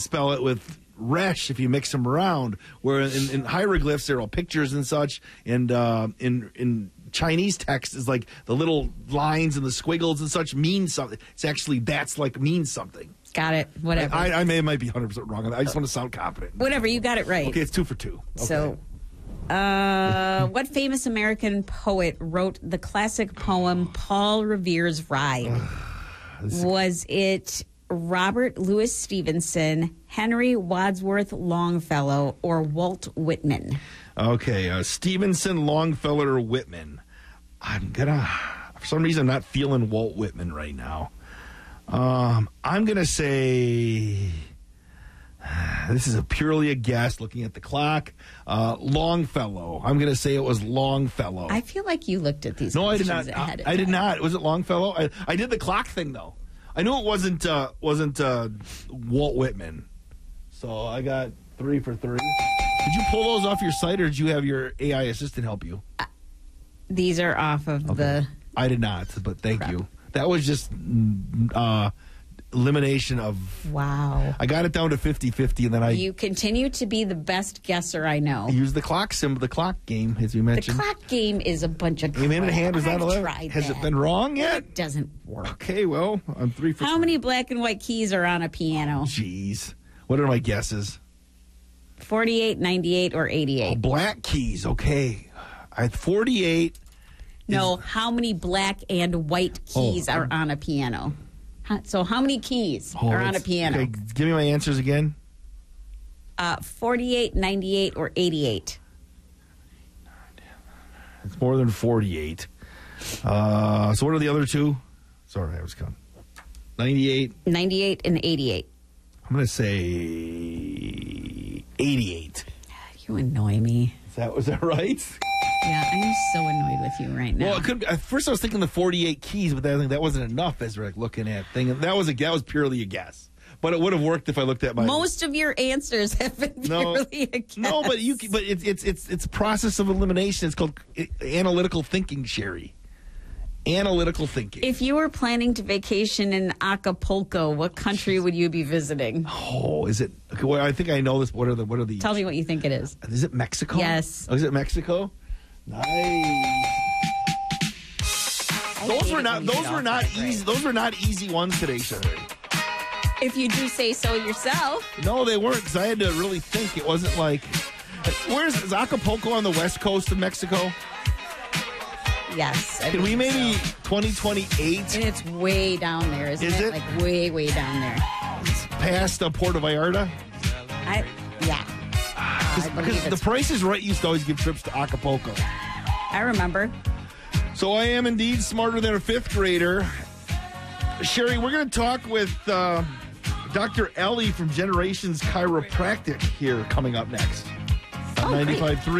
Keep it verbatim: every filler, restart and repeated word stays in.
spell it with resh if you mix them around. Where in, in hieroglyphs, they're all pictures and such. And uh, in in Chinese text is like the little lines and the squiggles and such mean something. It's actually that's like means something. Got it. Whatever. I, I may might be one hundred percent wrong on that. I just want to sound confident. Whatever. You got it right. Okay, it's two for two. Okay. So, uh, what famous American poet wrote the classic poem Paul Revere's Ride? Was it Robert Louis Stevenson, Henry Wadsworth Longfellow, or Walt Whitman? Okay, uh, Stevenson, Longfellow, or Whitman. I'm gonna, for some reason, I'm not feeling Walt Whitman right now. Um, I'm gonna say this is a purely a guess. Looking at the clock, uh, Longfellow. I'm gonna say it was Longfellow. I feel like you looked at these. No, I did not. questions ahead of I, I did time. not. Was it Longfellow? I, I did the clock thing though. I knew it wasn't uh, wasn't uh, Walt Whitman. So I got three for three. Did you pull those off your site, or did you have your A I assistant help you? These are off of Okay. the. I did not, but thank Crap. you. That was just mm, uh, elimination of... Wow. I got it down to fifty-fifty, and then I You continue to be the best guesser I know. used the clock symbol, the clock game, as you The mentioned. clock game is a bunch of crap. Game in hand was not I've allowed. tried Has that. it been wrong yet? It doesn't work. Okay, well, I'm three for How three. many black and white keys are on a piano? Jeez. What are my guesses? forty-eight, ninety-eight, or Oh, eighty-eight? black keys, okay. I had forty-eight. No, is- how many black and white keys Oh, are on a piano? Huh, So how many keys Oh, are on a that's- piano? Okay, give me my answers again. Uh, forty-eight, ninety-eight, or eighty-eight? It's more than forty-eight. Uh, so what are the other two? Sorry, I was counting. ninety-eight. ninety-eight and eighty-eight. I'm going to say eighty-eight. You annoy me. Is that, was that right? Yeah, I'm so annoyed with you right now. Well, it could. At first, I was thinking the forty-eight keys, but I think that wasn't enough as we're like looking at thing. That was a that was purely a guess, but it would have worked if I looked at my Most of your answers have been No, purely a guess. no, but you but it's it's it's it's a process of elimination. It's called uh, analytical thinking, Sherry. Analytical thinking. If you were planning to vacation in Acapulco, what country would you be visiting? oh, is it? Okay, well, I think I know this. What are the what are the? Tell me what you think it is. Is it Mexico? Yes. Oh, is it Mexico? Nice. Those were not. Those were not easy. Those were not easy ones today, Sherry. If you do say so yourself. No, they weren't, because I had to really think. It wasn't like. Where's is Acapulco on the west coast of Mexico? Yes. I Can we believe maybe so. twenty twenty-eight And it's way down there, isn't Is it? it? Like way, way down there. past uh, Puerto Vallarta? I yeah. I believe Because the it's, Price is Right used to always give trips to Acapulco. I remember. So I am indeed smarter than a fifth grader. Sherry, we're going to talk with uh, Doctor Ellie from Generations Chiropractic here coming up next. Oh, great. ninety-five point three